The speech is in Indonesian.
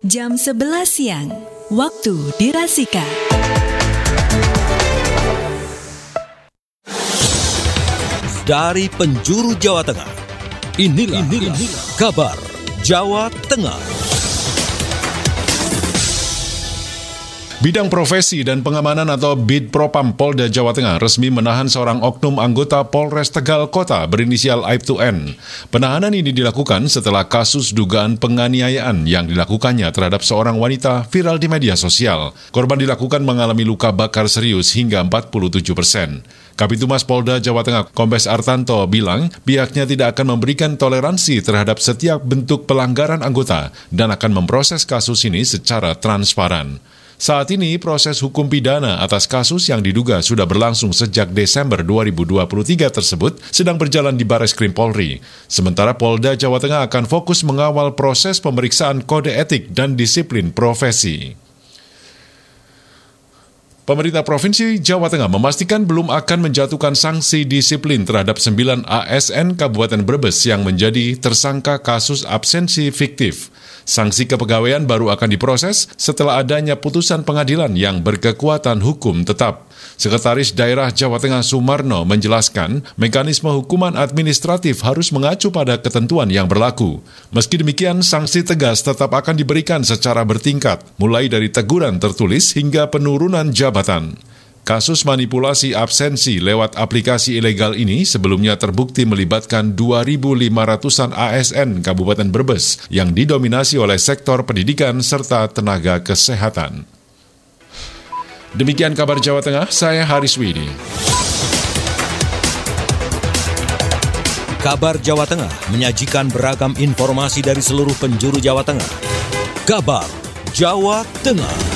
Jam 11 siang, waktu dirasika. Dari penjuru Jawa Tengah, inilah kabar Jawa Tengah. Bidang Profesi dan Pengamanan atau Bidpropam Polda Jawa Tengah resmi menahan seorang oknum anggota Polres Tegal Kota berinisial Aibtu N. Penahanan ini dilakukan setelah kasus dugaan penganiayaan yang dilakukannya terhadap seorang wanita viral di media sosial. Korban dilakukan mengalami luka bakar serius hingga 47%. Kabitumas Polda Jawa Tengah Kombes Artanto bilang pihaknya tidak akan memberikan toleransi terhadap setiap bentuk pelanggaran anggota dan akan memproses kasus ini secara transparan. Saat ini proses hukum pidana atas kasus yang diduga sudah berlangsung sejak Desember 2023 tersebut sedang berjalan di Bareskrim Polri. Sementara Polda Jawa Tengah akan fokus mengawal proses pemeriksaan kode etik dan disiplin profesi. Pemerintah Provinsi Jawa Tengah memastikan belum akan menjatuhkan sanksi disiplin terhadap 9 ASN Kabupaten Brebes yang menjadi tersangka kasus absensi fiktif. Sanksi kepegawaian baru akan diproses setelah adanya putusan pengadilan yang berkekuatan hukum tetap. Sekretaris Daerah Jawa Tengah Sumarno menjelaskan mekanisme hukuman administratif harus mengacu pada ketentuan yang berlaku. Meski demikian, sanksi tegas tetap akan diberikan secara bertingkat, mulai dari teguran tertulis hingga penurunan jabatan. Kasus manipulasi absensi lewat aplikasi ilegal ini sebelumnya terbukti melibatkan 2.500-an ASN Kabupaten Brebes yang didominasi oleh sektor pendidikan serta tenaga kesehatan. Demikian kabar Jawa Tengah, saya Haris Widi. Kabar Jawa Tengah menyajikan beragam informasi dari seluruh penjuru Jawa Tengah. Kabar Jawa Tengah.